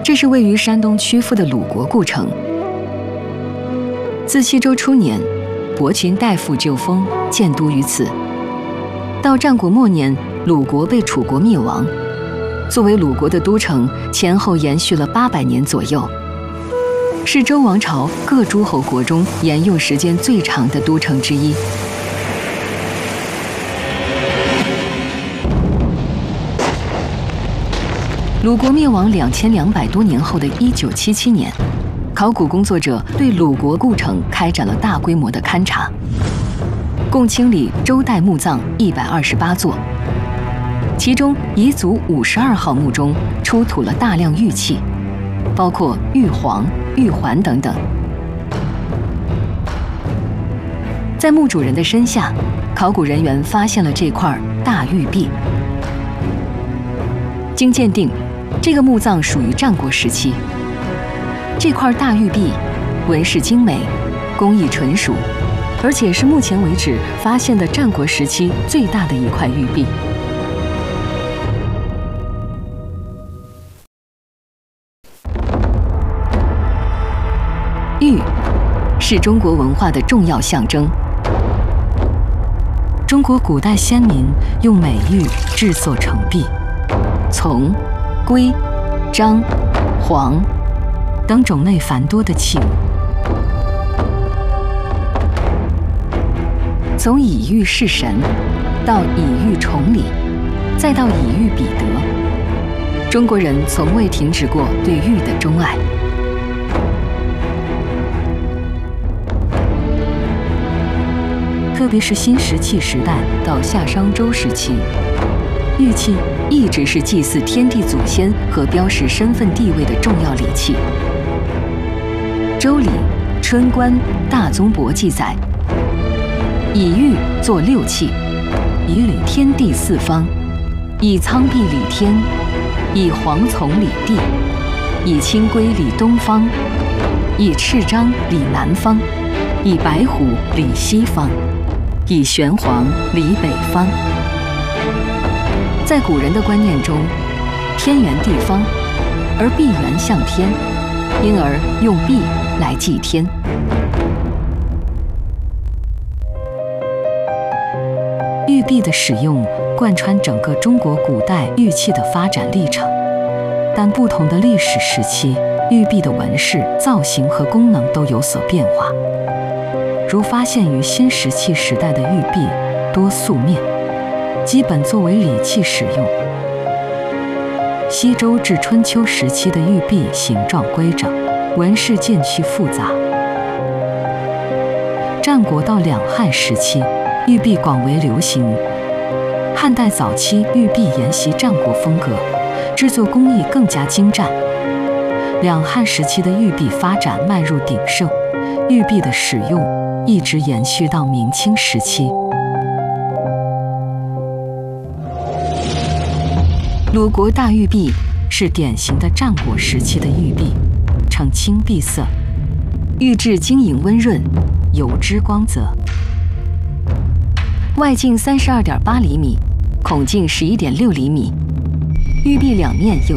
这是位于山东曲阜的鲁国故城。自西周初年，伯禽代父就封，建都于此。到战国末年，鲁国被楚国灭亡。作为鲁国的都城，前后延续了800年左右，是周王朝各诸侯国中沿用时间最长的都城之一。鲁国灭亡2200多年后的1977年，考古工作者对鲁国故城开展了大规模的勘察，共清理周代墓葬128座。其中彝族52号墓中出土了大量玉器，包括玉璜、玉环等等。在墓主人的身下，考古人员发现了这块大玉璧。经鉴定，这个墓葬属于战国时期。这块大玉璧纹饰精美，工艺纯熟，而且是目前为止发现的战国时期最大的一块玉璧。玉是中国文化的重要象征。中国古代先民用美玉制作成璧，琮、圭、章、黄等种类繁多的器物。从以玉事神，到以玉崇礼，再到以玉比德，中国人从未停止过对玉的钟爱。特别是新石器时代到夏商周时期，玉器一直是祭祀天地祖先和标识身份地位的重要礼器。《周礼·春官·大宗伯》记载：以玉作6器，以礼天地4方，以苍璧礼天，以黄丛礼地，以青圭礼东方，以赤章礼南方，以白虎礼西方，以玄黄礼北方。在古人的观念中，天圆地方，而璧圆向天，因而用璧来祭天。玉璧的使用贯穿整个中国古代玉器的发展历程，但不同的历史时期，玉璧的纹饰、造型和功能都有所变化。如发现于新石器时代的玉璧多素面，基本作为礼器使用。西周至春秋时期的玉璧形状规整，纹饰渐趋复杂。战国到两汉时期，玉璧广为流行。汉代早期玉璧沿袭战国风格，制作工艺更加精湛。两汉时期的玉璧发展迈入鼎盛，玉璧的使用一直延续到明清时期。鲁国大玉璧是典型的战国时期的玉璧，呈青碧色，玉质晶莹温润，油脂光泽，外径32.8厘米，孔径11.6厘米，玉璧两面有